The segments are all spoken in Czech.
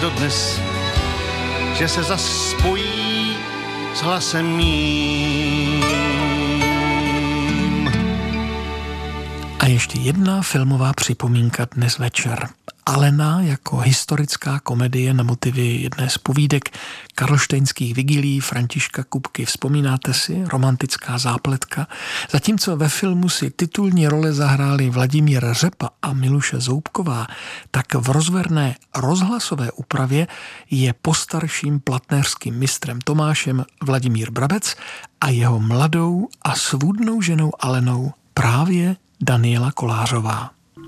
dodnes, že se zas spojí s hlasem mým. A ještě jedna filmová připomínka dnes večer. Alena jako historická komedie na motivy jedné z povídek karlštejnských vigilí Františka Kupky. Vzpomínáte si? Romantická zápletka. Zatímco ve filmu si titulní role zahráli Vladimír Řepa a Miluše Zoubková, tak v rozverné rozhlasové úpravě je postarším platnéřským mistrem Tomášem Vladimír Brabec a jeho mladou a svůdnou ženou Alenou právě Daniela Kolářová.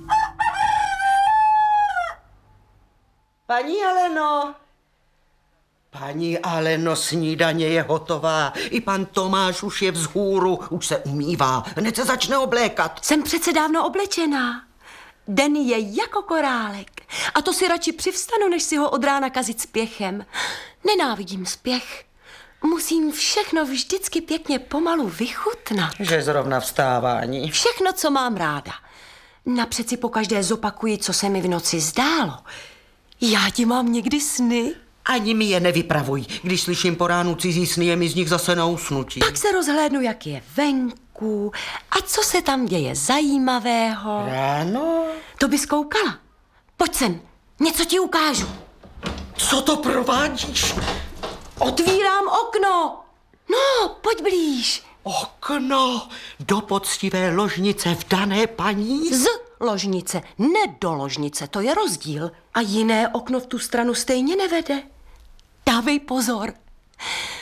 Paní Aleno, snídaně je hotová. I pan Tomáš už je vzhůru, už se umývá. Hned se začne oblékat. Jsem přece dávno oblečená. Den je jako korálek. A to si radši přivstanu, než si ho od rána kazit spěchem. Nenávidím spěch. Musím všechno vždycky pěkně pomalu vychutnat. Že zrovna vstávání. Všechno, co mám ráda. Napřed si pokaždé zopakuji, co se mi v noci zdálo. Já ti mám někdy sny? Ani mi je nevypravuj. Když slyším po ránu cizí sny, je mi z nich zase na usnutí. Tak se rozhlédnu, jak je venku a co se tam děje zajímavého. Ráno? To bys koukala. Pojď sem, něco ti ukážu. Co to provádíš? Otvírám okno. No, pojď blíž. Okno do poctivé ložnice vdané paní? Z ložnice, ne do ložnice, to je rozdíl. A jiné okno v tu stranu stejně nevede. Dávej pozor.